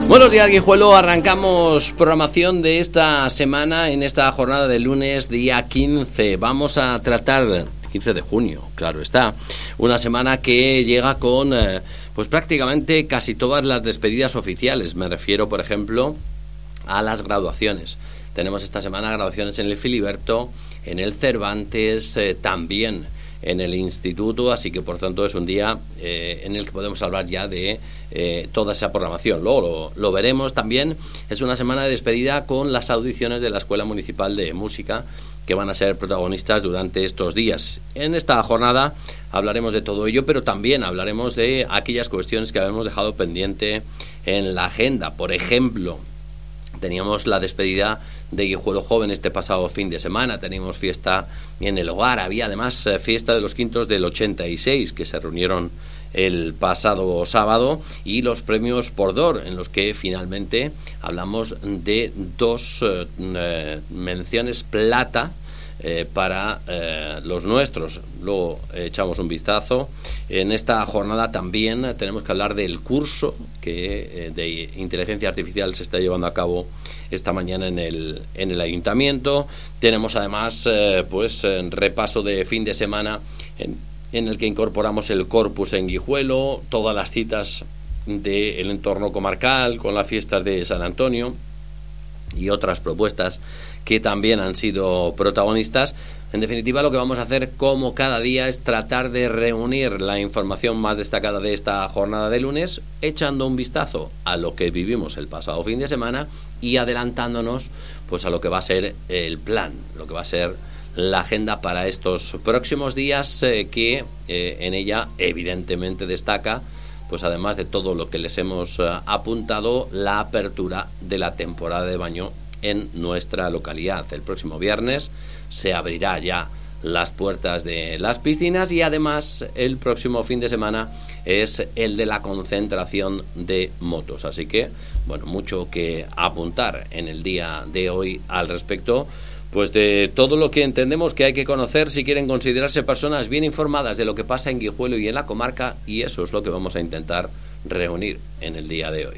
Buenos días, Guijuelo. Arrancamos programación de esta semana en esta jornada de lunes, día 15. Vamos a tratar, 15 de junio, claro está, una semana que llega con pues prácticamente casi todas las despedidas oficiales. Me refiero, por ejemplo, a las graduaciones. Tenemos esta semana graduaciones en el Filiberto, en el Cervantes, también en el instituto, así que por tanto es un día en el que podemos hablar ya de toda esa programación. Luego lo veremos también. Es una semana de despedida con las audiciones de la Escuela Municipal de Música, que van a ser protagonistas durante estos días. En esta jornada hablaremos de todo ello, pero también hablaremos de aquellas cuestiones que habíamos dejado pendiente en la agenda. Por ejemplo, teníamos la despedida de Guijuelo Joven este pasado fin de semana, teníamos fiesta en el hogar, había además fiesta de los quintos del 86 que se reunieron el pasado sábado, y los premios Pordor, en los que finalmente hablamos de dos menciones plata para los nuestros. Luego echamos un vistazo. En esta jornada también tenemos que hablar del curso que de inteligencia artificial se está llevando a cabo esta mañana en el ayuntamiento. Tenemos además repaso de fin de semana en el que incorporamos el corpus en Guijuelo, todas las citas del entorno comarcal con las fiestas de San Antonio y otras propuestas que también han sido protagonistas. En definitiva, lo que vamos a hacer como cada día es tratar de reunir la información más destacada de esta jornada de lunes, echando un vistazo a lo que vivimos el pasado fin de semana y adelantándonos pues a lo que va a ser el plan, lo que va a ser la agenda para estos próximos días, que en ella evidentemente destaca, pues además de todo lo que les hemos apuntado, la apertura de la temporada de baño en nuestra localidad. El próximo viernes se abrirá ya las puertas de las piscinas, y además el próximo fin de semana es el de la concentración de motos. Así que, bueno, mucho que apuntar en el día de hoy al respecto, pues de todo lo que entendemos que hay que conocer si quieren considerarse personas bien informadas de lo que pasa en Guijuelo y en la comarca, y eso es lo que vamos a intentar reunir en el día de hoy.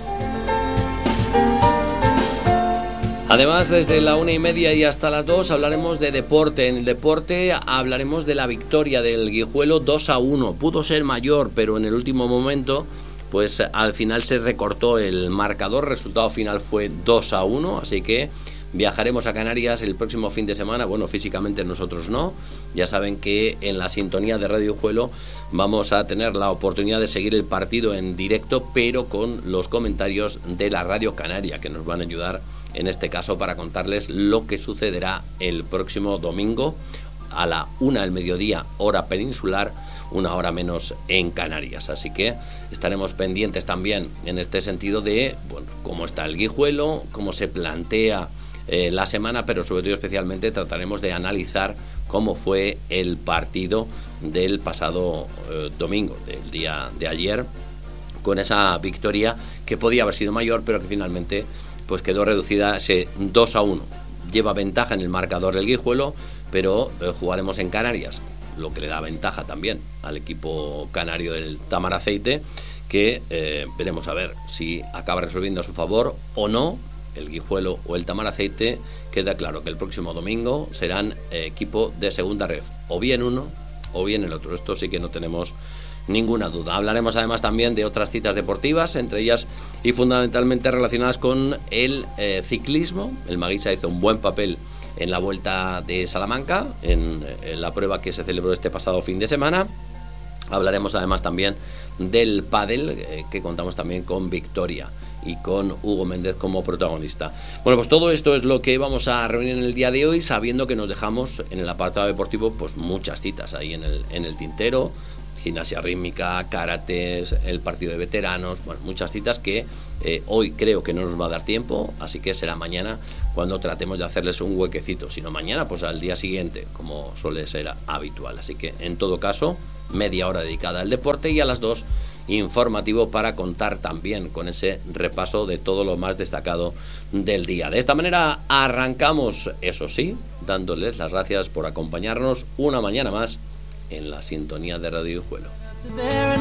Además, desde la 1:30 y hasta las 2 hablaremos de deporte. En el deporte hablaremos de la victoria del Guijuelo 2-1. Pudo ser mayor, pero en el último momento, pues al final se recortó el marcador. El resultado final fue 2-1, así que viajaremos a Canarias el próximo fin de semana. Bueno, físicamente nosotros no. Ya saben que en la sintonía de Radio Guijuelo vamos a tener la oportunidad de seguir el partido en directo, pero con los comentarios de la Radio Canaria, que nos van a ayudar en este caso para contarles lo que sucederá el próximo domingo a la 1 del mediodía, hora peninsular, 1 hora menos en Canarias. Así que estaremos pendientes también en este sentido de, bueno, cómo está el Guijuelo, cómo se plantea la semana, pero sobre todo especialmente trataremos de analizar cómo fue el partido del pasado domingo, del día de ayer, con esa victoria que podía haber sido mayor, pero que finalmente pues quedó reducida a ese 2-1. Lleva ventaja en el marcador del Guijuelo, pero jugaremos en Canarias, lo que le da ventaja también al equipo canario del Tamaraceite, que veremos a ver si acaba resolviendo a su favor o no el Guijuelo o el Tamaraceite. Queda claro que el próximo domingo serán equipo de segunda ref, o bien uno o bien el otro. Esto sí que no tenemos ninguna duda. Hablaremos además también de otras citas deportivas, entre ellas y fundamentalmente relacionadas con el ciclismo. El Maguisa hizo un buen papel en la Vuelta de Salamanca, en la prueba que se celebró este pasado fin de semana. Hablaremos además también del pádel, que contamos también con victoria y con Hugo Méndez como protagonista. Bueno, pues todo esto es lo que vamos a reunir en el día de hoy, sabiendo que nos dejamos en el apartado deportivo pues muchas citas ahí en el tintero. Gimnasia rítmica, karates, el partido de veteranos, bueno, muchas citas que hoy creo que no nos va a dar tiempo, así que será mañana cuando tratemos de hacerles un huequecito. Si no mañana, pues al día siguiente, como suele ser habitual. Así que en todo caso, media hora dedicada al deporte, y a las 2 informativo para contar también con ese repaso de todo lo más destacado del día. De esta manera arrancamos, eso sí, dándoles las gracias por acompañarnos una mañana más en la sintonía de Radio Guijuelo.